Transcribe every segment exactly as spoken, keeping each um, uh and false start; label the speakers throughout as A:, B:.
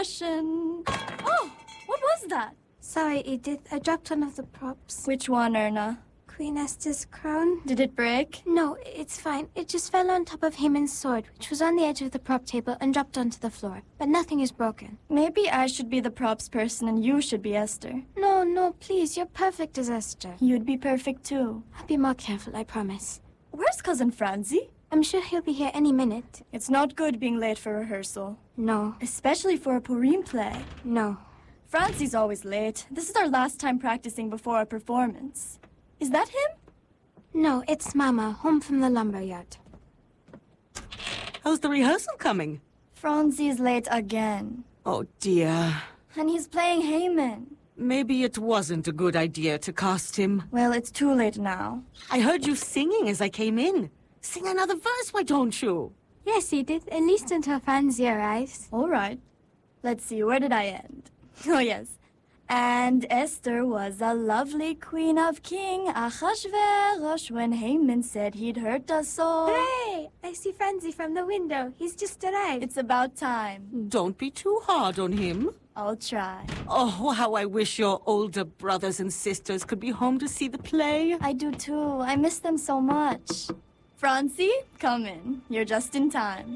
A: discussion. Oh, what was that?
B: Sorry, Edith. I dropped one of the props.
A: Which one, Erna?
B: Queen Esther's crown.
A: Did it break?
B: No, it's fine. It just fell on top of Haman's sword, which was on the edge of the prop table and dropped onto the floor. But nothing is broken.
A: Maybe I should be the props person and you should be Esther.
B: No, no, please. You're perfect as Esther.
A: You'd be perfect too.
B: I'll be more careful, I promise.
A: Where's Cousin Franzi?
B: I'm sure he'll be here any minute.
A: It's not good being late for rehearsal.
B: No.
A: Especially for a Purim play.
B: No.
A: Franzi's always late. This is our last time practicing before our performance. Is that him?
B: No, it's Mama, home from the lumberyard.
C: How's the rehearsal coming?
A: Franzi's late again.
C: Oh, dear.
A: And he's playing Haman.
C: Maybe it wasn't a good idea to cast him.
A: Well, it's too late now.
C: I heard you singing as I came in. Sing another verse, why don't you?
B: Yes, Edith, at least until Franzi arrives.
A: All right. Let's see, where did I end? Oh, yes. And Esther was a lovely queen of King Achashverosh when Haman said he'd hurt us all.
B: Hooray! I see Franzi from the window. He's just arrived.
A: It's about time.
C: Don't be too hard on him.
A: I'll try.
C: Oh, how I wish your older brothers and sisters could be home to see the play.
A: I do too. I miss them so much. Franzi, come in. You're just in time.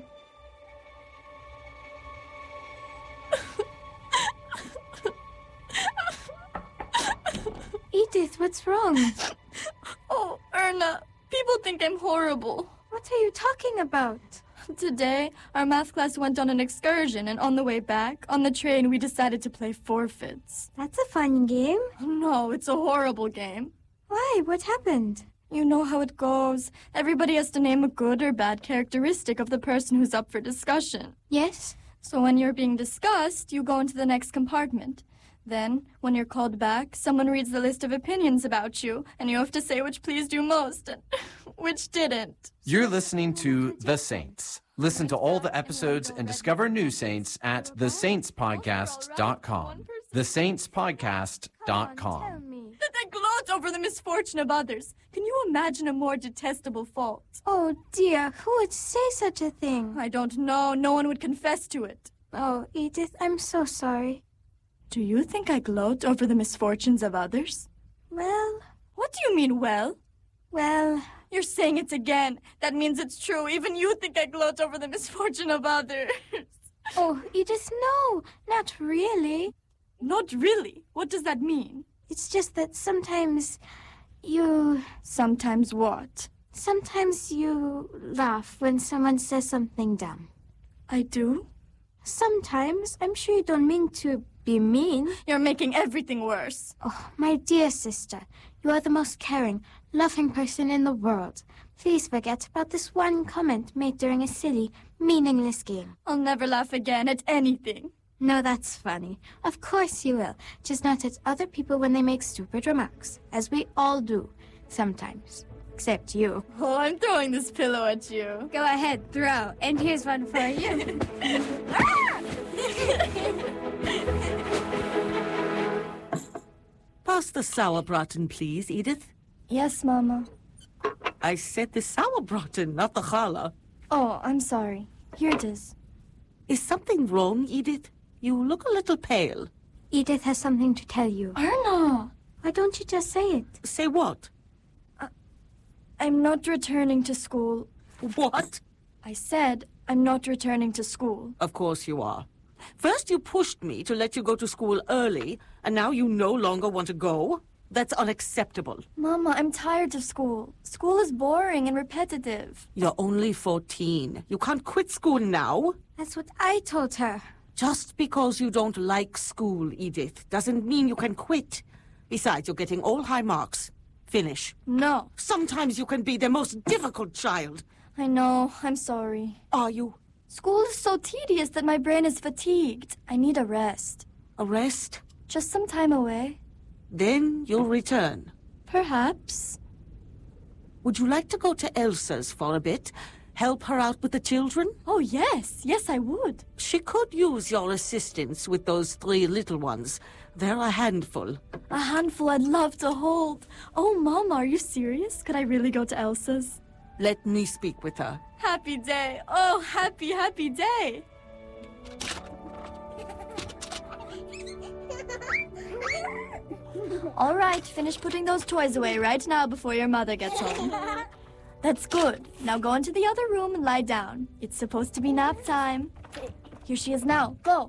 B: Edith, what's wrong?
A: Oh, Erna, people think I'm horrible.
B: What are you talking about?
A: Today, our math class went on an excursion, and on the way back, on the train, we decided to play forfeits.
B: That's a fun game.
A: Oh, no, it's a horrible game.
B: Why? What happened?
A: You know how it goes. Everybody has to name a good or bad characteristic of the person who's up for discussion.
B: Yes?
A: So when you're being discussed, you go into the next compartment. Then, when you're called back, someone reads the list of opinions about you, and you have to say which pleased you most and which didn't.
D: You're listening to The Saints. Listen to all the episodes and discover new saints at the saints podcast dot com. the saints podcast dot com.
A: That I gloat over the misfortune of others. Can you imagine a more detestable fault?
B: Oh, dear. Who would say such a thing?
A: I don't know. No one would confess to it.
B: Oh, Edith, I'm so sorry.
A: Do you think I gloat over the misfortunes of others?
B: Well...
A: What do you mean, well?
B: Well...
A: You're saying it again. That means it's true. Even you think I gloat over the misfortune of others.
B: Oh, Edith, no. Not really.
A: Not really? What does that mean?
B: It's just that sometimes you...
A: Sometimes what?
B: Sometimes you laugh when someone says something dumb.
A: I do?
B: Sometimes. I'm sure you don't mean to be mean.
A: You're making everything worse.
B: Oh, my dear sister, you are the most caring, loving person in the world. Please forget about this one comment made during a silly, meaningless game.
A: I'll never laugh again at anything.
B: No, that's funny. Of course you will. Just not at other people when they make stupid remarks. As we all do. Sometimes. Except you.
A: Oh, I'm throwing this pillow at you.
B: Go ahead, throw. And here's one for you.
C: Pass the sauerbraten, please, Edith.
A: Yes, Mama.
C: I said the sauerbraten, not the challah.
A: Oh, I'm sorry. Here it is.
C: Is something wrong, Edith? You look a little pale.
B: Edith has something to tell you.
A: Erna!
B: Why don't you just say it?
C: Say what?
A: Uh, I'm not returning to school.
C: What?
A: I said I'm not returning to school.
C: Of course you are. First you pushed me to let you go to school early, and now you no longer want to go? That's unacceptable.
A: Mama, I'm tired of school. School is boring and repetitive.
C: You're only fourteen. You can't quit school now.
B: That's what I told her.
C: Just because you don't like school, Edith, doesn't mean you can quit. Besides, you're getting all high marks. Finish.
A: No.
C: Sometimes you can be the most difficult child.
A: I know. I'm sorry.
C: Are you?
A: School is so tedious that my brain is fatigued. I need a rest.
C: A rest?
A: Just some time away.
C: Then you'll return.
A: Perhaps.
C: Would you like to go to Elsa's for a bit? Help her out with the children?
A: Oh, yes. Yes, I would.
C: She could use your assistance with those three little ones. They're a handful.
A: A handful I'd love to hold. Oh, Mama, are you serious? Could I really go to Elsa's?
C: Let me speak with her.
A: Happy day. Oh, happy, happy day. All right, finish putting those toys away right now before your mother gets home. That's good. Now go into the other room and lie down. It's supposed to be nap time. Here she is now. Go.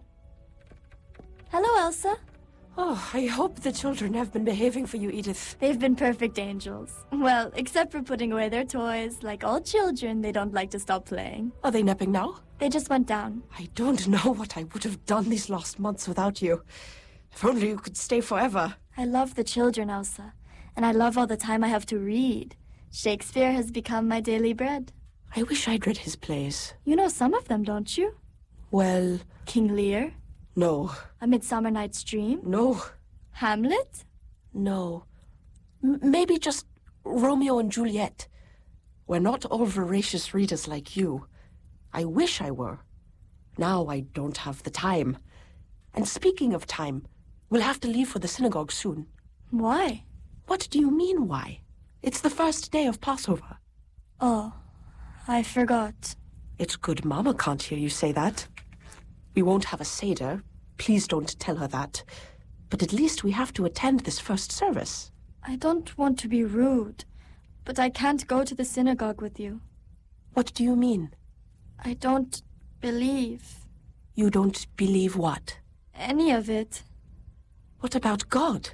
A: Hello, Elsa.
E: Oh, I hope the children have been behaving for you, Edith.
A: They've been perfect angels. Well, except for putting away their toys. Like all children, they don't like to stop playing.
E: Are they napping now?
A: They just went down.
E: I don't know what I would have done these last months without you. If only you could stay forever.
A: I love the children, Elsa. And I love all the time I have to read. Shakespeare has become my daily bread.
E: I wish I'd read his plays.
A: You know some of them, don't you?
E: Well,
A: King Lear?
E: no.
A: A Midsummer Night's Dream?
E: No.
A: Hamlet?
E: No. M- maybe just Romeo and Juliet. We're not all voracious readers like you. I wish I were. Now I don't have the time. And speaking of time, we'll have to leave for the synagogue soon.
A: Why?
E: What do you mean, why? It's the first day of Passover.
A: Oh, I forgot.
E: It's good Mama can't hear you say that. We won't have a Seder. Please don't tell her that. But at least we have to attend this first service.
A: I don't want to be rude, but I can't go to the synagogue with you.
E: What do you mean?
A: I don't believe
E: You don't believe what?
A: any of it.
E: What about God?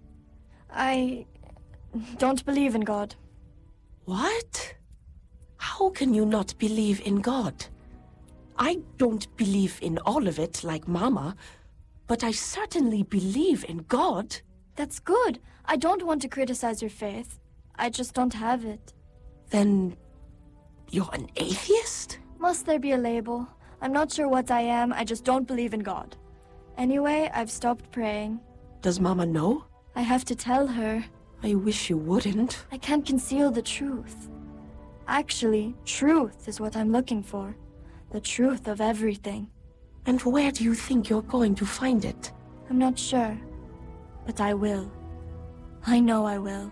A: I don't believe in God.
E: What? How can you not believe in God? I don't believe in all of it like Mama, but I certainly believe in God.
A: That's good. I don't want to criticize your faith. I just don't have it.
E: Then you're an atheist?
A: Must there be a label? I'm not sure what I am. I just don't believe in God. Anyway, I've stopped praying.
E: Does Mama know?
A: I have to tell her.
E: I wish you wouldn't.
A: I can't conceal the truth. Actually, truth is what I'm looking for. The truth of everything.
E: And where do you think you're going to find it?
A: I'm not sure, but I will. I know I will.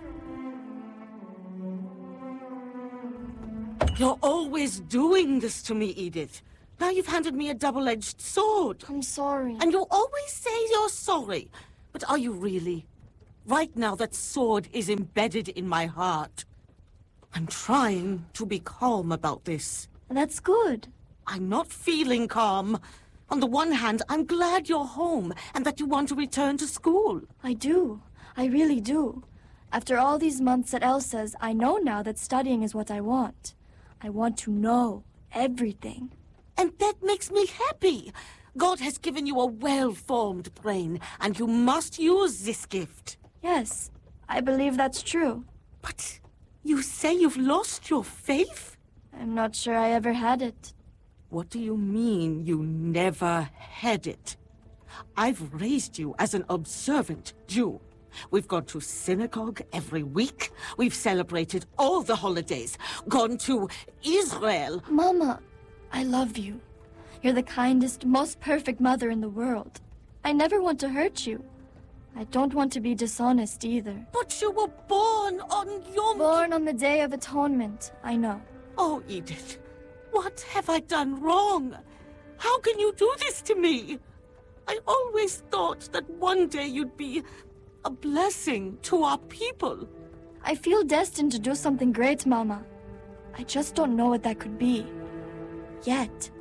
C: You're always doing this to me, Edith. Now you've handed me a double-edged sword.
A: I'm sorry.
C: And you always say you're sorry. But are you really? Right now, that sword is embedded in my heart. I'm trying to be calm about this.
A: That's good.
C: I'm not feeling calm. On the one hand, I'm glad you're home and that you want to return to school.
A: I do. I really do. After all these months at Elsa's, I know now that studying is what I want. I want to know everything.
C: And that makes me happy. God has given you a well-formed brain, and you must use this gift.
A: Yes, I believe that's true.
C: But you say you've lost your faith?
A: I'm not sure I ever had it.
C: What do you mean you never had it? I've raised you as an observant Jew. We've gone to synagogue every week. We've celebrated all the holidays. Gone to Israel.
A: Mama, I love you. You're the kindest, most perfect mother in the world. I never want to hurt you. I don't want to be dishonest either.
C: But you were born on Yom
A: Born on the Day of Atonement, I know.
C: Oh, Edith, what have I done wrong? How can you do this to me? I always thought that one day you'd be a blessing to our people.
A: I feel destined to do something great, Mama. I just don't know what that could be. Yet.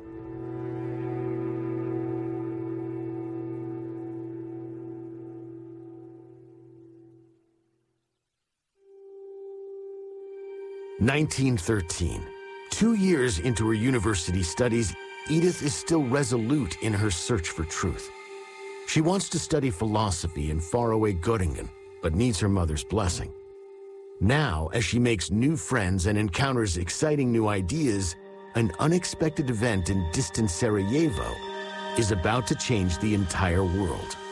F: nineteen thirteen. Two years into her university studies, Edith is still resolute in her search for truth. She wants to study philosophy in faraway Göttingen, but needs her mother's blessing. Now, as she makes new friends and encounters exciting new ideas, an unexpected event in distant Sarajevo is about to change the entire world.